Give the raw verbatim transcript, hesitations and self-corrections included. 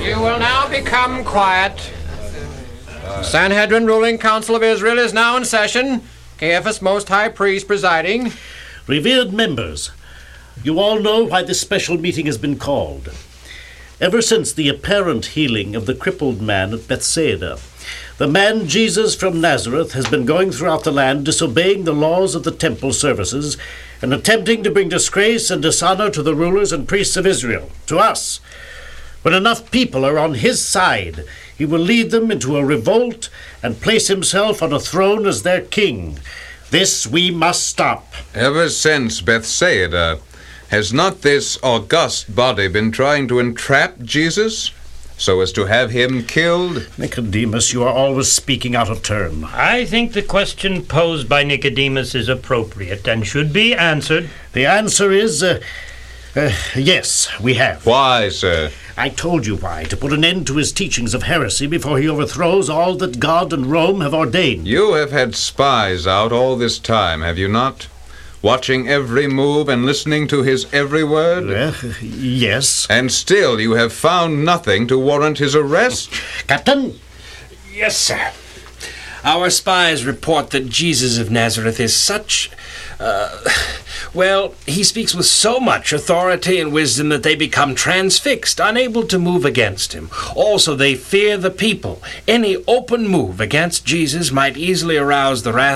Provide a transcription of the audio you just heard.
You will now become quiet. Sanhedrin ruling council of Israel is now in session. Caiaphas, most high priest, presiding. Revered members, you all know why this special meeting has been called. Ever since the apparent healing of the crippled man at Bethsaida, the man Jesus from Nazareth has been going throughout the land disobeying the laws of the temple services and attempting to bring disgrace and dishonor to the rulers and priests of Israel, to us. When enough people are on his side, he will lead them into a revolt and place himself on a throne as their king. This we must stop. Ever since Bethsaida, has not this august body been trying to entrap Jesus so as to have him killed? Nicodemus, you are always speaking out of turn. I think the question posed by Nicodemus is appropriate and should be answered. The answer is, uh, uh, yes, we have. Why, sir? I told you why, to put an end to his teachings of heresy before he overthrows all that God and Rome have ordained. You have had spies out all this time, have you not? Watching every move and listening to his every word? Uh, yes. And still you have found nothing to warrant his arrest? Captain? Yes, sir. Our spies report that Jesus of Nazareth is such, uh, well, he speaks with so much authority and wisdom that they become transfixed, unable to move against him. Also, they fear the people. Any open move against Jesus might easily arouse the wrath